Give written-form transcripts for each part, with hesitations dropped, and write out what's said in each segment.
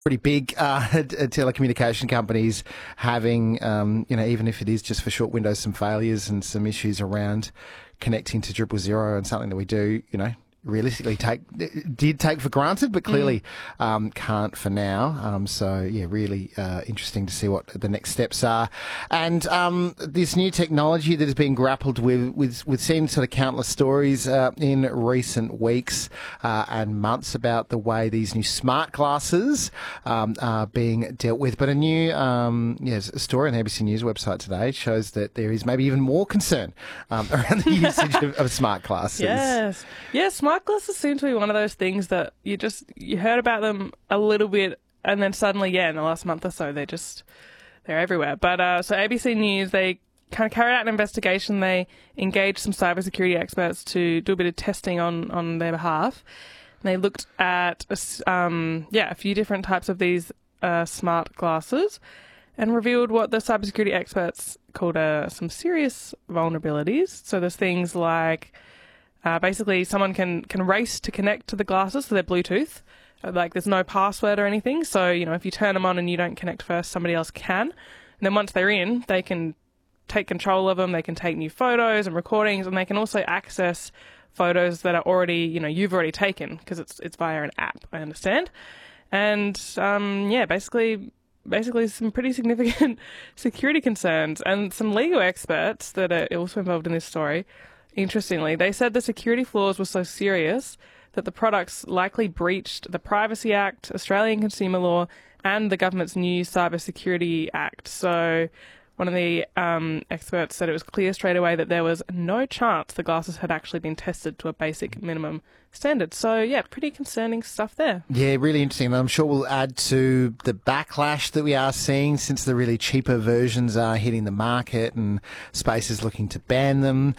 pretty big telecommunication companies having, even if it is just for short windows, some failures and some issues around connecting to 000 and something that we do, realistically did take for granted, but clearly can't for now. Really interesting to see what the next steps are. And this new technology that has been grappled with, we've seen sort of countless stories in recent weeks and months about the way these new smart glasses are being dealt with. But a new story on the ABC News website today shows that there is maybe even more concern around the usage of smart glasses. Yes, smart glasses seem to be one of those things that you heard about them a little bit, and then suddenly, in the last month or so, they're everywhere. But so ABC News, they kind of carried out an investigation. They engaged some cybersecurity experts to do a bit of testing on their behalf. And they looked at a few different types of these smart glasses and revealed what the cybersecurity experts called some serious vulnerabilities. So there's things like basically someone can race to connect to the glasses, so they're Bluetooth. Like there's no password or anything. So, if you turn them on and you don't connect first, somebody else can. And then once they're in, they can take control of them. They can take new photos and recordings, and they can also access photos that are already, you've already taken, because it's via an app, I understand. And, basically some pretty significant security concerns. And some legal experts that are also involved in this story, interestingly, they said the security flaws were so serious that the products likely breached the Privacy Act, Australian consumer law, and the government's new Cybersecurity Act. So one of the experts said it was clear straight away that there was no chance the glasses had actually been tested to a basic minimum standard. So, pretty concerning stuff there. Yeah, really interesting. And I'm sure we'll add to the backlash that we are seeing since the really cheaper versions are hitting the market and Space is looking to ban them.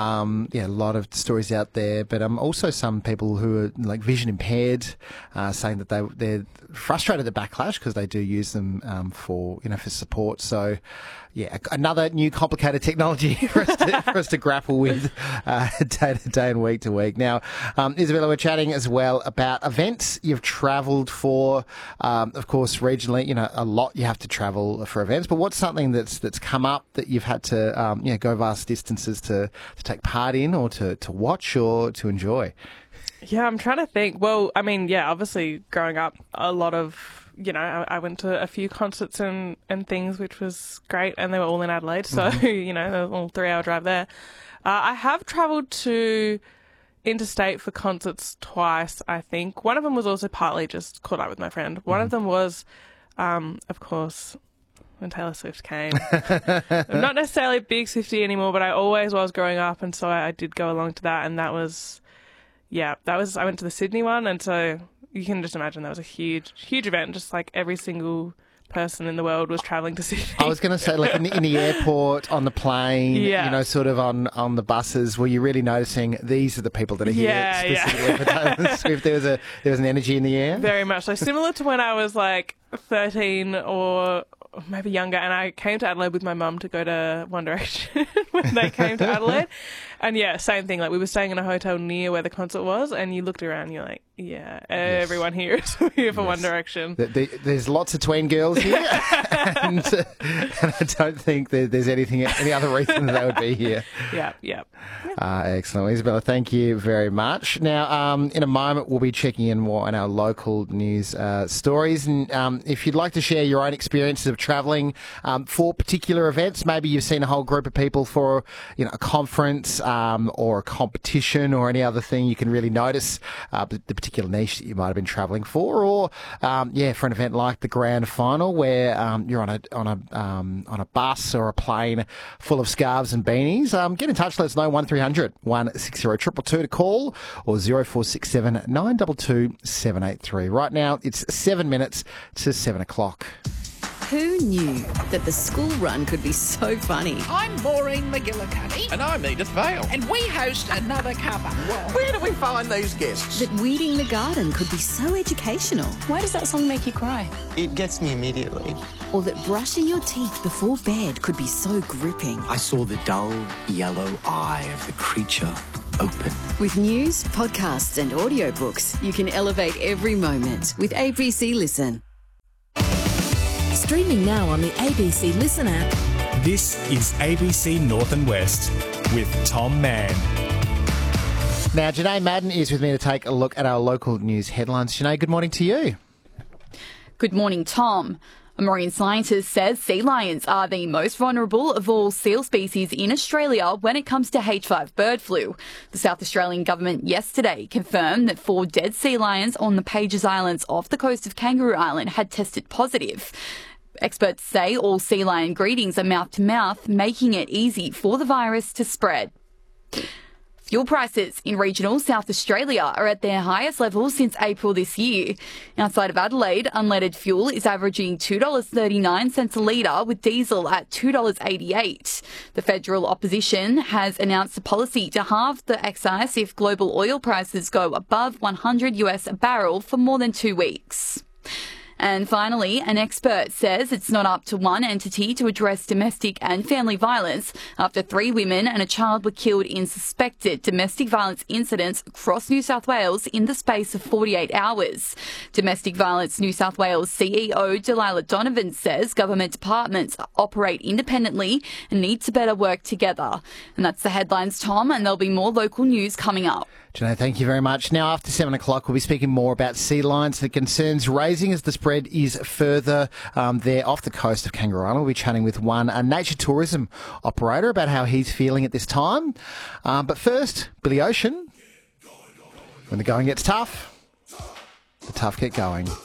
A lot of stories out there, but also some people who are like vision impaired saying that they're frustrated at the backlash because they do use them for support. So, another new complicated technology for us to grapple with day to day and week to week. Now, Isabella, we're chatting as well about events you've travelled for. Of course, regionally, a lot you have to travel for events. But what's something that's come up that you've had to go vast distances to take part in, or to watch, or to enjoy? Yeah, I'm trying to think. Well, obviously growing up, a lot of I went to a few concerts and things, which was great, and they were all in Adelaide, so, there was a 3-hour drive there. I have travelled to interstate for concerts twice, I think. One of them was also partly just caught up with my friend. One of them was, of course, when Taylor Swift came. I'm not necessarily a big Swiftie anymore, but I always was growing up, and so I did go along to that, and that was, I went to the Sydney one, and so you can just imagine that was a huge, huge event. Just like every single person in the world was travelling to Sydney. I was going to say, like in the airport, on the plane, sort of on the buses, were you really noticing these are the people that are here specifically for Taylor Swift? There was an energy in the air? Very much so. Similar to when I was like 13 or maybe younger, and I came to Adelaide with my mum to go to One Direction when they came to Adelaide. And same thing, like we were staying in a hotel near where the concert was, and you looked around and you're like, everyone here is here for One Direction. There's lots of tween girls here, and I don't think there's any other reason that they would be here. Excellent. Isabella, thank you very much. Now, in a moment, we'll be checking in more on our local news stories. And if you'd like to share your own experiences of travelling for particular events, maybe you've seen a whole group of people for a conference or a competition or any other thing you can really notice the particular niche that you might have been travelling for, or for an event like the grand final where you're on a bus or a plane full of scarves and beanies. Get in touch. Let us know. 1300 160 222 to call, or 0467 922 783. Right now, it's 7 minutes to 7 o'clock. Who knew that the school run could be so funny? I'm Maureen McGillicuddy. And I'm Edith Vale. And we host Another Cuppa. Where do we find these guests? That weeding the garden could be so educational. Why does that song make you cry? It gets me immediately. Or that brushing your teeth before bed could be so gripping. I saw the dull yellow eye of the creature open. With news, podcasts and audiobooks, you can elevate every moment with ABC Listen. Streaming now on the ABC Listen app. This is ABC North and West with Tom Mann. Now, Janae Madden is with me to take a look at our local news headlines. Janae, good morning to you. Good morning, Tom. A marine scientist says sea lions are the most vulnerable of all seal species in Australia when it comes to H5 bird flu. The South Australian government yesterday confirmed that 4 dead sea lions on the Pages Islands off the coast of Kangaroo Island had tested positive. Experts say all sea lion greetings are mouth to mouth, making it easy for the virus to spread. Fuel prices in regional South Australia are at their highest level since April this year. Outside of Adelaide, unleaded fuel is averaging $2.39 a litre, with diesel at $2.88. The federal opposition has announced a policy to halve the excise if global oil prices go above $100 a barrel for more than 2 weeks. And finally, an expert says it's not up to one entity to address domestic and family violence after 3 women and a child were killed in suspected domestic violence incidents across New South Wales in the space of 48 hours. Domestic Violence New South Wales CEO Delilah Donovan says government departments operate independently and need to better work together. And that's the headlines, Tom, and there'll be more local news coming up. Janae, thank you very much. Now, after 7 o'clock, we'll be speaking more about sea lions, the concerns raising as the spread is further there off the coast of Kangaroo Island. We'll be chatting with a nature tourism operator about how he's feeling at this time. But first, Billy Ocean. When the going gets tough, the tough get going.